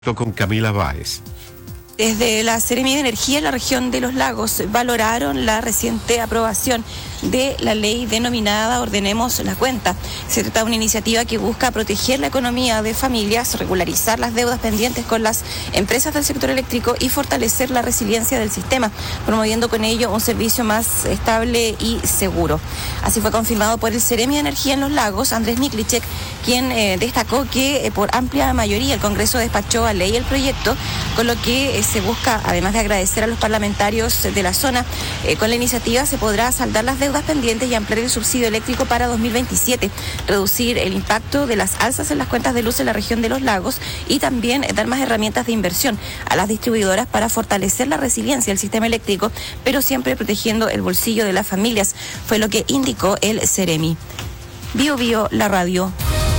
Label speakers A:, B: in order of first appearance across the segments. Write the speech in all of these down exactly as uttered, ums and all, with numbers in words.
A: Con Camila Báez.
B: Desde la Seremi de Energía en la región de Los Lagos valoraron la reciente aprobación de la ley denominada Ordenemos la Cuenta. Se trata de una iniciativa que busca proteger la economía de familias, regularizar las deudas pendientes con las empresas del sector eléctrico y fortalecer la resiliencia del sistema, promoviendo con ello un servicio más estable y seguro. Así fue confirmado por el Seremi de Energía en Los Lagos, Andrés Niklicek, quien eh, destacó que eh, por amplia mayoría el Congreso despachó a ley el proyecto, con lo que eh, se busca, además de agradecer a los parlamentarios de la zona, eh, con la iniciativa se podrá saldar las deudas pendientes y ampliar el subsidio eléctrico para dos mil veintisiete, reducir el impacto de las alzas en las cuentas de luz en la región de Los Lagos y también dar más herramientas de inversión a las distribuidoras para fortalecer la resiliencia del sistema eléctrico, pero siempre protegiendo el bolsillo de las familias, fue lo que indicó el Seremi. Bio Bio, la radio.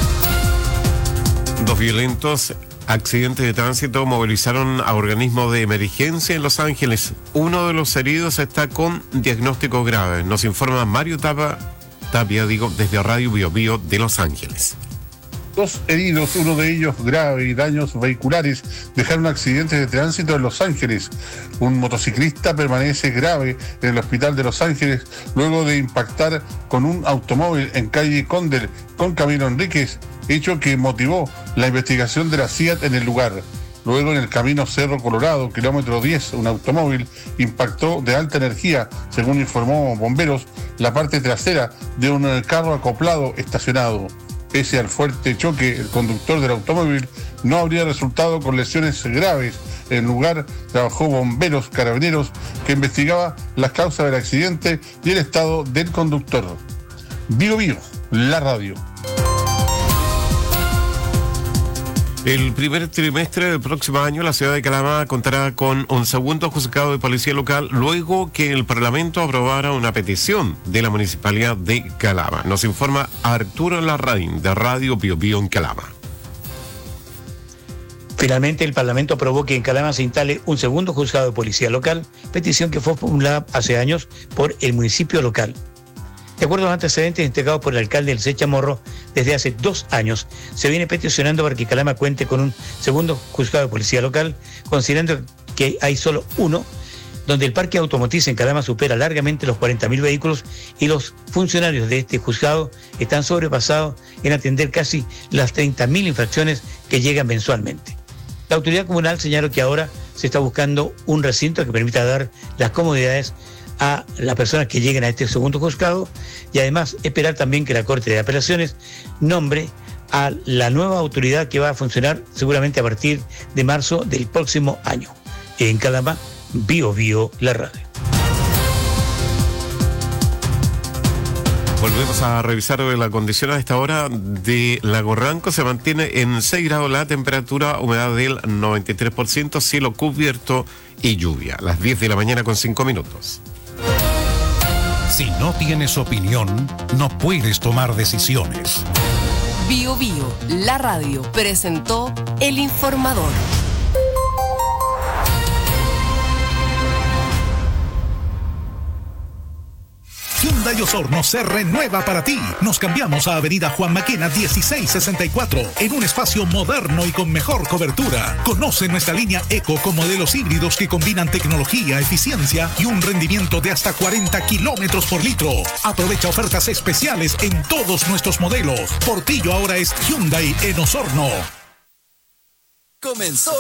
A: Dos violentos accidentes de tránsito movilizaron a organismos de emergencia en Los Ángeles. Uno de los heridos está con diagnóstico grave. Nos informa Mario Tapa, Tapia, digo, desde Radio Bio Bio de Los Ángeles.
C: Dos heridos, uno de ellos grave y daños vehiculares, dejaron accidentes de tránsito en Los Ángeles. Un motociclista permanece grave en el hospital de Los Ángeles luego de impactar con un automóvil en calle Condel con Camilo Enríquez, hecho que motivó la investigación de la C I A T en el lugar. Luego, en el camino Cerro Colorado, kilómetro diez, un automóvil impactó de alta energía, según informó bomberos, la parte trasera de un carro acoplado estacionado. Pese al fuerte choque, el conductor del automóvil no habría resultado con lesiones graves. En el lugar trabajó bomberos, carabineros, que investigaba las causas del accidente y el estado del conductor. Bio Bio, la radio.
A: El primer trimestre del próximo año, la ciudad de Calama contará con un segundo juzgado de policía local luego que el Parlamento aprobara una petición de la Municipalidad de Calama. Nos informa Arturo Larraín, de Radio Bio Bio en Calama.
D: Finalmente, el Parlamento aprobó que en Calama se instale un segundo juzgado de policía local, petición que fue formulada hace años por el municipio local. De acuerdo a los antecedentes entregados por el alcalde Elcé Chamorro, desde hace dos años se viene peticionando para que Calama cuente con un segundo juzgado de policía local, considerando que hay solo uno, donde el parque automotriz en Calama supera largamente los cuarenta mil vehículos y los funcionarios de este juzgado están sobrepasados en atender casi las treinta mil infracciones que llegan mensualmente. La autoridad comunal señaló que ahora se está buscando un recinto que permita dar las comodidades a las personas que lleguen a este segundo juzgado y además esperar también que la Corte de Apelaciones nombre a la nueva autoridad que va a funcionar seguramente a partir de marzo del próximo año. En Calama, Bio Bio, la radio.
A: Volvemos a revisar la condición a esta hora de Lago Ranco. Se mantiene en seis grados la temperatura, humedad del noventa y tres por ciento, cielo cubierto y lluvia. Las diez de la mañana con cinco minutos.
E: Si no tienes opinión, no puedes tomar decisiones.
F: Bio Bio, la radio, presentó El Informador.
E: Hyundai Osorno se renueva para ti. Nos cambiamos a Avenida Juan Maquena dieciséis sesenta y cuatro en un espacio moderno y con mejor cobertura. Conoce nuestra línea Eco con modelos híbridos que combinan tecnología, eficiencia y un rendimiento de hasta cuarenta kilómetros por litro. Aprovecha ofertas especiales en todos nuestros modelos. Portillo ahora es Hyundai en Osorno.
G: Comenzó